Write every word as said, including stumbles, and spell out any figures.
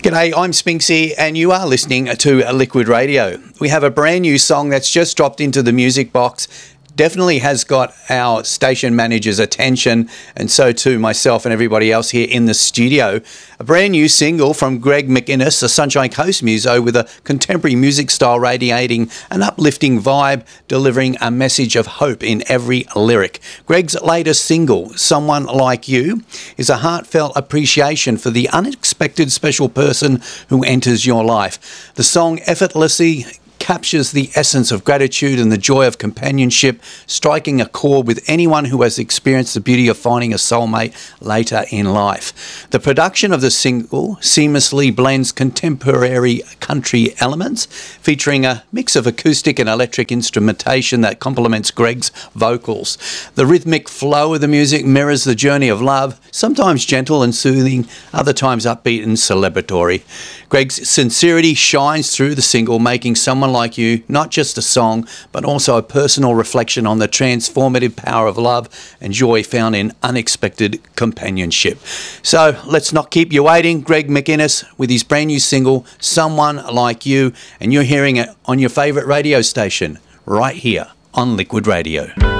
G'day, I'm Spinksy and you are listening to Liquid Radio. We have a brand new song that's just dropped into the music box. Definitely has got our station manager's attention, and so too myself and everybody else here in the studio. A brand new single from Greg McInnes, a Sunshine Coast muso with a contemporary music style radiating an uplifting vibe, delivering a message of hope in every lyric. Greg's latest single, Someone Like You, is a heartfelt appreciation for the unexpected special person who enters your life. The song effortlessly captures the essence of gratitude and the joy of companionship, striking a chord with anyone who has experienced the beauty of finding a soulmate later in life. The production of the single seamlessly blends contemporary country elements, featuring a mix of acoustic and electric instrumentation that complements Greg's vocals. The rhythmic flow of the music mirrors the journey of love, sometimes gentle and soothing, other times upbeat and celebratory. Greg's sincerity shines through the single, making Someone Like You not just a song, but also a personal reflection on the transformative power of love and joy found in unexpected companionship. So let's not keep you waiting. Greg McInnes with his brand new single, Someone Like You, and you're hearing it on your favourite radio station right here on Liquid Radio.